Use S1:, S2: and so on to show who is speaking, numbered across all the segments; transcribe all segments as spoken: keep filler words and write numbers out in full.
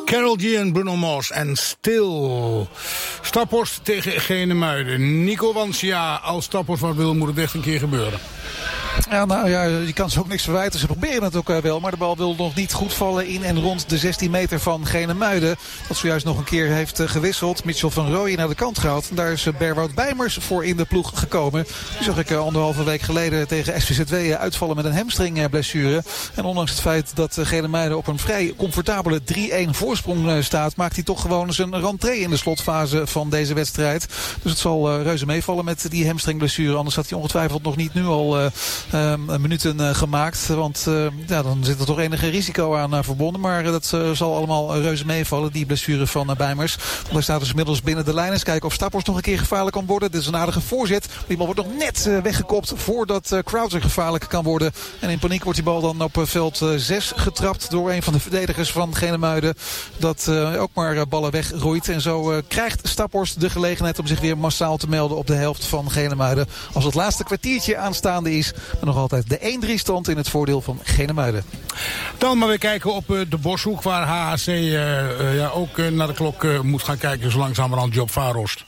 S1: Karol G en Bruno Mars en Stil. Staphorst tegen Genemuiden. Nico Wansia, als Staphorst wat wil, moet het echt een keer gebeuren.
S2: Ja, nou ja, je kan ze ook niks verwijten. Ze proberen het ook wel, maar de bal wil nog niet goed vallen in en rond de zestien meter van Genemuiden. Dat zojuist nog een keer heeft gewisseld. Mitchell van Rooyen naar de kant gehaald. En daar is Berwoud Bijmers voor in de ploeg gekomen. Die zag ik anderhalve week geleden tegen S V Z W uitvallen met een hamstringblessure. En ondanks het feit dat Genemuiden op een vrij comfortabele drie-een voorsprong staat, maakt hij toch gewoon zijn rentree in de slotfase van deze wedstrijd. Dus het zal reuze meevallen met die hamstringblessure. Anders had hij ongetwijfeld nog niet nu al uh, Um, minuten uh, gemaakt. Want uh, ja, dan zit er toch enige risico aan uh, verbonden. Maar uh, dat uh, zal allemaal uh, reuze meevallen. Die blessure van uh, Bijmers. Want hij staat dus inmiddels binnen de lijn. Eens kijken of Staphorst nog een keer gevaarlijk kan worden. Dit is een aardige voorzet. Die bal wordt nog net uh, weggekopt voordat uh, Crouser gevaarlijk kan worden. En in paniek wordt die bal dan op uh, veld zes uh, getrapt door een van de verdedigers van Genemuiden. Dat uh, ook maar uh, ballen wegroeit. En zo uh, krijgt Staphorst de gelegenheid om zich weer massaal te melden op de helft van Genemuiden. Als het laatste kwartiertje aanstaande is. Maar nog altijd de één drie stand in het voordeel van Genemuiden.
S1: Dan maar weer kijken op uh, de Boshoek, waar H H C uh, uh, ja, ook uh, naar de klok uh, moet gaan kijken. Zo langzamerhand Job Varost.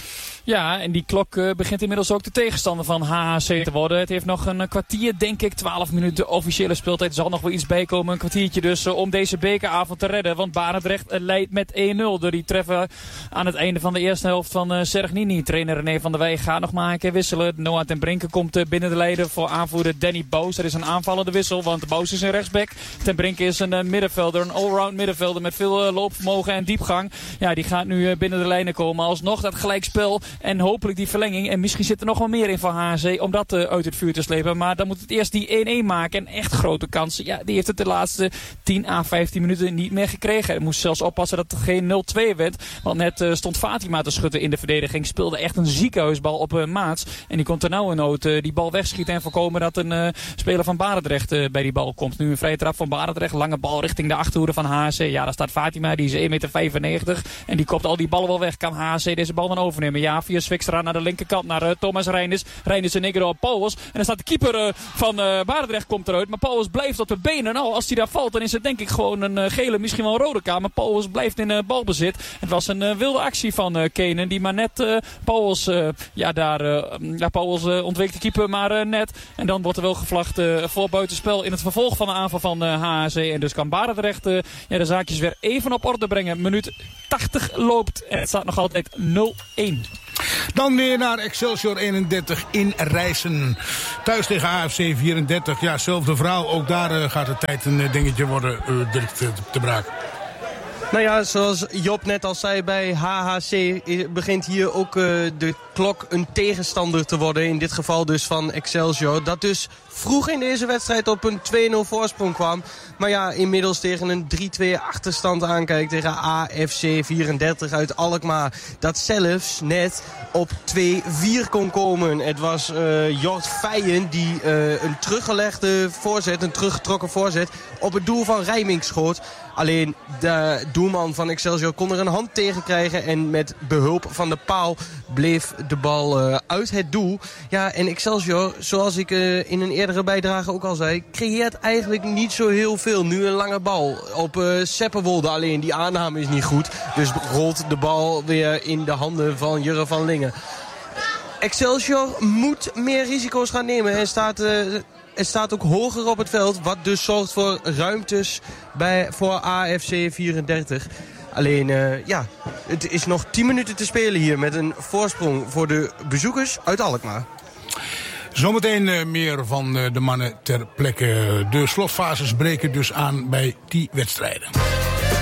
S3: Ja, en die klok uh, begint inmiddels ook de tegenstander van H H C te worden. Het heeft nog een kwartier, denk ik, twaalf minuten officiële speeltijd. Er zal nog wel iets bijkomen, een kwartiertje dus, uh, om deze bekeravond te redden. Want Barendrecht uh, leidt met één nul door die treffer aan het einde van de eerste helft van uh, Sergnini. Trainer René van der Wij gaat nog maar een keer wisselen. Noah ten Brinke komt uh, binnen de leider voor aanvoerder Danny Boos. Er is een aanvallende wissel, want Boos is een rechtsback. Ten Brinke is een uh, middenvelder, een allround middenvelder met veel uh, loopvermogen en diepgang. Ja, die gaat nu uh, binnen de lijnen komen. Alsnog dat gelijkspel en hopelijk die verlenging. En misschien zit er nog wel meer in van H H C om dat uh, uit het vuur te slepen. Maar dan moet het eerst die één-één maken. En echt grote kansen. Ja, die heeft het de laatste tien à vijftien minuten niet meer gekregen. Hij moest zelfs oppassen dat het geen nul twee werd. Want net uh, stond Fatima te schutten in de verdediging. Speelde echt een ziekenhuisbal op uh, Maats. En die kon ternauwernood uh, die bal wegschieten en voorkomen dat een uh, speler van Barendrecht uh, bij die bal komt. Nu een vrije trap van Barendrecht. Lange bal richting de achterhoede van H H C. Ja, daar staat Fatima. Die is één meter vijfennegentig. En die kopt al die ballen wel weg. Kan H H C deze bal dan overnemen? Ja, via Zwikstra naar de linkerkant. Naar uh, Thomas Reinders. Reinders en Negro op Pauwels. En dan staat de keeper uh, van uh, Barendrecht komt eruit. Maar Pauwels blijft op de benen. Nou, als hij daar valt, dan is het denk ik gewoon een uh, gele, misschien wel een rode kaart. Maar Pauwels blijft in uh, balbezit. Het was een uh, wilde actie van uh, Kenen. Die maar net uh, Pauwels, uh, ja, daar, uh, ja, Pauwels uh, ontweek de keeper maar uh, net. En dan wordt er wel gevlacht uh, voor buitenspel in het vervolg van de aanval van uh, H H C. En dus kan Barendrecht uh, ja, de zaakjes weer even op orde brengen. Minuut tachtig loopt. En het staat nog altijd nul-één.
S1: Dan weer naar Excelsior eenendertig in Rijssen. Thuis tegen A F C vierendertig. Ja, zelfde verhaal. Ook daar uh, gaat de tijd een uh, dingetje worden uh, direct te, te braken.
S4: Nou ja, zoals Job net al zei, bij H H C begint hier ook uh, de klok een tegenstander te worden. In dit geval dus van Excelsior. Dat dus vroeg in deze wedstrijd op een twee nul voorsprong kwam. Maar ja, inmiddels tegen een drie twee achterstand aankijkt tegen A F C vierendertig uit Alkmaar. Dat zelfs net op twee vier kon komen. Het was uh, Jort Feijen die uh, een teruggelegde voorzet, een teruggetrokken voorzet op het doel van Rijming schoot. Alleen de doelman van Excelsior kon er een hand tegen krijgen. En met behulp van de paal bleef de bal uh, uit het doel. Ja, en Excelsior, zoals ik uh, in een eerdere bijdrage ook al zei, creëert eigenlijk niet zo heel veel. Nu een lange bal op uh, Seppenwolde. Alleen die aanname is niet goed. Dus rolt de bal weer in de handen van Jurre van Lingen. Excelsior moet meer risico's gaan nemen en staat... Uh, Het staat ook hoger op het veld, wat dus zorgt voor ruimtes bij, voor A F C vierendertig. Alleen, uh, ja, het is nog tien minuten te spelen hier met een voorsprong voor de bezoekers uit Alkmaar.
S1: Zometeen uh, meer van uh, de mannen ter plekke. De slotfases breken dus aan bij die wedstrijden.